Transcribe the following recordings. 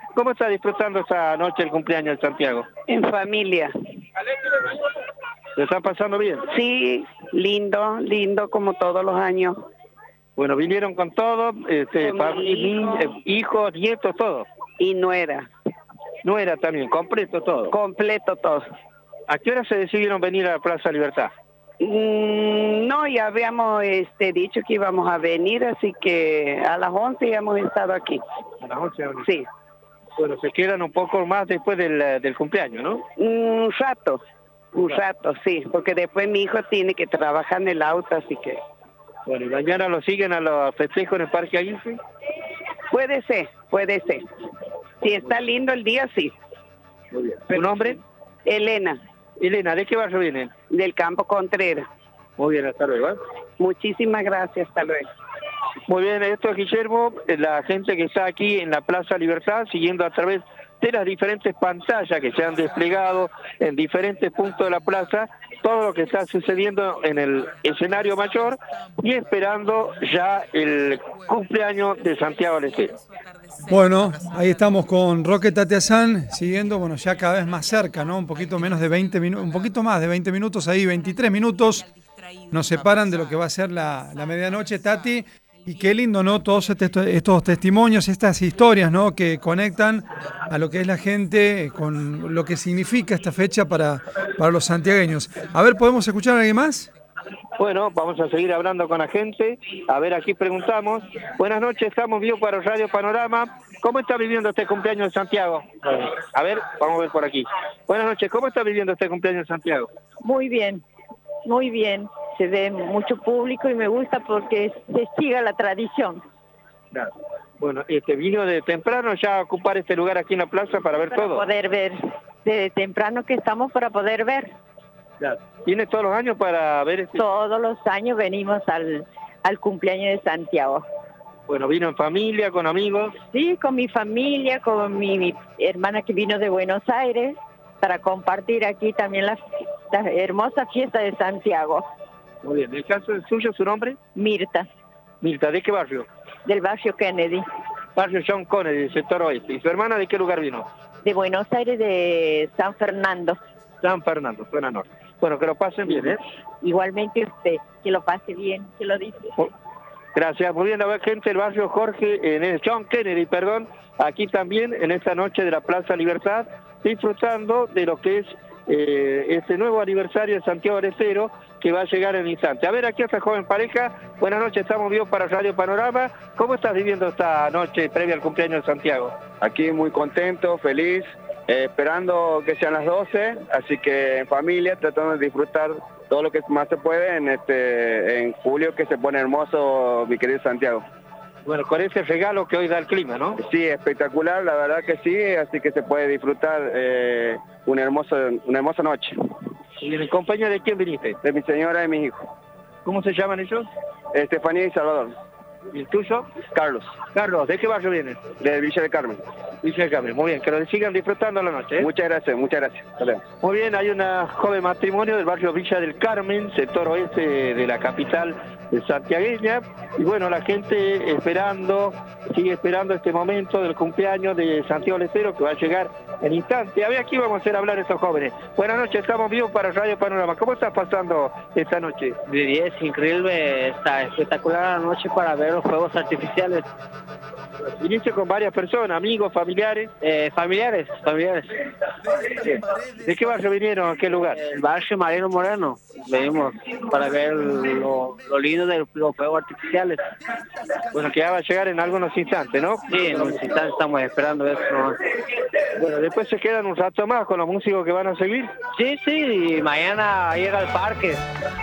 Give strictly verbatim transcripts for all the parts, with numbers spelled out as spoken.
¿Cómo está disfrutando esta noche el cumpleaños de Santiago? En familia. ¿Le está pasando bien? Sí, lindo, lindo como todos los años. Bueno, vinieron con todo, este, Con pa- mi hijo. eh, hijos, nietos, todo. Y nuera, Nuera también, completo todo. completo todo. ¿A qué hora se decidieron venir a la Plaza Libertad? Mm, no, ya habíamos este, dicho que íbamos a venir, así que a las once ya hemos estado aquí. A las once. Sí, Bueno, se quedan un poco más después del, eh, del cumpleaños, ¿no? un rato, un rato, sí, porque después mi hijo tiene que trabajar en el auto, así que Bueno, y mañana lo siguen a los festejos en el Parque Aguirre. puede ser, puede ser. Si está lindo el día, sí. Muy bien. ¿Tu nombre? Elena, Elena, ¿de qué barrio vienen? del Campo Contreras. Muy bien, hasta luego. ¿eh? Muchísimas gracias, hasta luego. Muy bien, esto es Guillermo, la gente que está aquí en la Plaza Libertad, siguiendo a través de las diferentes pantallas que se han desplegado en diferentes puntos de la plaza, todo lo que está sucediendo en el escenario mayor y esperando ya el cumpleaños de Santiago del Estero. Bueno, ahí estamos con Roque Tatiazán, siguiendo, bueno, ya cada vez más cerca, ¿no? Un poquito menos de veinte minutos, un poquito más de veinte minutos, ahí veintitrés minutos nos separan de lo que va a ser la, la medianoche, Tati. Y qué lindo, ¿no? Todos estos, estos testimonios, estas historias, ¿no? Que conectan a lo que es la gente con lo que significa esta fecha para, para los santiagueños. A ver, ¿podemos escuchar a alguien más? Bueno, vamos a seguir hablando con la gente. A ver, aquí preguntamos. Buenas noches, estamos vivos para Radio Panorama. ¿Cómo está viviendo este cumpleaños de Santiago? A ver, vamos a ver por aquí. Buenas noches, ¿cómo está viviendo este cumpleaños de Santiago? Muy bien, muy bien. Se ve mucho público y me gusta porque se siga la tradición. Claro. Bueno, este vino de temprano ya a ocupar este lugar aquí en la plaza para ver Para todo. poder ver, desde temprano que estamos para poder ver. Claro. ¿Viene todos los años para ver este? Todos los años venimos al, al cumpleaños de Santiago. Bueno, vino en familia, con amigos. Sí, con mi familia, con mi, mi hermana que vino de Buenos Aires, para compartir aquí también la, la hermosa fiesta de Santiago. Muy bien. ¿En el caso del suyo, su nombre? Mirta, Mirta, ¿de qué barrio? del barrio Kennedy, Barrio John Kennedy, del sector oeste. ¿Y su hermana de qué lugar vino? de Buenos Aires, de San Fernando. San Fernando, zona norte. Bueno, que lo pasen bien, ¿eh? Igualmente usted, que lo pase bien, que lo disfrute. Gracias. Muy bien, a ver, gente del barrio Jorge, en el John Kennedy, perdón, aquí también en esta noche de la Plaza Libertad, disfrutando de lo que es eh, este nuevo aniversario de Santiago del Estero, que va a llegar en instante. A ver, aquí esta joven pareja. Buenas noches, estamos vivos para Radio Panorama. ¿Cómo estás viviendo esta noche previa al cumpleaños de Santiago? Aquí muy contento, feliz, eh, esperando que sean las doce, así que en familia tratando de disfrutar todo lo que más se puede en este en julio, que se pone hermoso, mi querido Santiago. Bueno, con ese regalo que hoy da el clima, ¿no? Sí, espectacular, la verdad que sí, así que se puede disfrutar eh, una, hermosa, una hermosa noche. ¿Y en compañía de quién viniste? De mi señora y mis hijos, ¿Cómo se llaman ellos? Estefanía y Salvador. ¿Y el tuyo? Carlos, Carlos, ¿de qué barrio vienes? de Villa del Carmen. Villa del Carmen. Muy bien, que lo sigan disfrutando la noche, ¿eh? Muchas gracias, muchas gracias. Hasta luego. Muy bien, hay una joven matrimonio del barrio Villa del Carmen, sector oeste de la capital de santiagueña, y bueno, la gente esperando, sigue esperando este momento del cumpleaños de Santiago del Estero, que va a llegar en instante. A ver, aquí vamos a hacer hablar a estos jóvenes. Buenas noches, estamos vivos para Radio Panorama. ¿Cómo estás pasando esta noche? De diez, increíble, está espectacular la noche para ver los fuegos artificiales. Viniste con varias personas, amigos, familiares. Eh, familiares, familiares. ¿De qué barrio vinieron? ¿A qué lugar? El barrio Mariano Moreno. Venimos para ver lo, lo lindo de los fuegos artificiales. Bueno, que ya va a llegar en algunos instantes, ¿no? Sí, en unos instantes estamos esperando eso, ¿no? Bueno, después se quedan un rato más con los músicos que van a seguir. Sí, sí, y mañana llega al parque.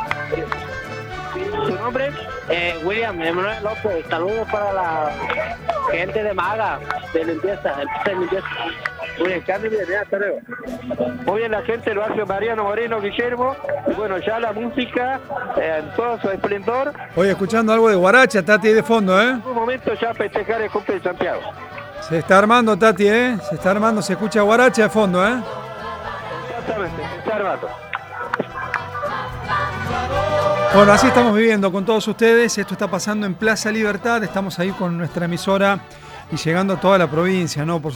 ¿Su nombre? Eh, William Emanuel López, saludos para la gente de Maga, de limpieza, de limpieza. Muy bien, Carmen, bien, hasta luego. Muy bien, la gente del barrio Mariano Moreno, Guillermo. Y bueno, ya la música eh, en todo su esplendor. Hoy escuchando algo de guaracha, Tati, ahí de fondo, ¿eh? En un momento ya festejar el cumple de Santiago. Se está armando, Tati, ¿eh? Se está armando, se escucha guaracha de fondo, ¿eh? Exactamente, está armado. Bueno, así estamos viviendo con todos ustedes. Esto está pasando en Plaza Libertad. Estamos ahí con nuestra emisora y llegando a toda la provincia, ¿no? Por